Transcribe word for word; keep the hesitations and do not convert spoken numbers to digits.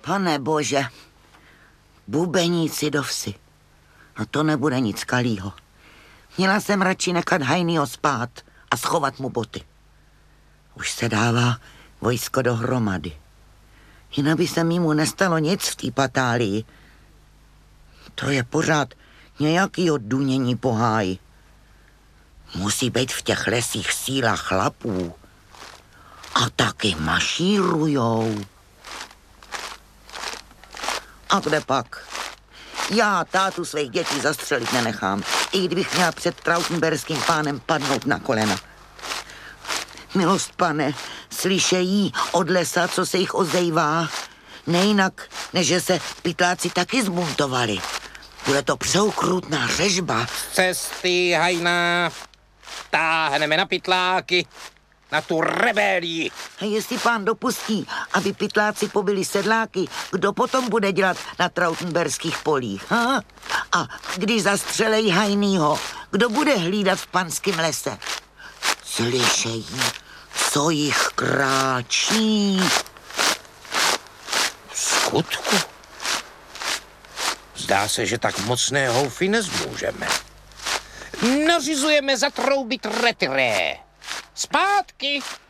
Pane bože, bubeníci do vsi. No to nebude nic kalýho. Měla jsem radši nechat Hajnýho spát a schovat mu boty. Už se dává vojsko dohromady. Jinak by se mu nestalo nic v té patálii. To je pořád nějaký oddunění po háji. Musí být v těch lesích síla chlapů. A taky mašírujou. A kde pak? Já tátu svých dětí zastřelit nenechám, i kdybych měla před trautenberským pánem padnout na kolena. Milost, pane, slyšejí od lesa, co se jich ozejvá. Nejinak, než že se pytláci taky zbuntovali. Bude to přeukrutná řežba. Z cesty, Hajná. Táhneme na pytláky, na tu rebelii. A jestli pán dopustí, aby pytláci pobili sedláky, kdo potom bude dělat na trautenberských polích? Ha? A když zastřelej Hajnýho, kdo bude hlídat v panském lese? Slyšejí, co jich kráčí. V skutku? Zdá se, že tak mocné houfy nezmůžeme. Nařizujeme zatroubit retiré. Zpátky!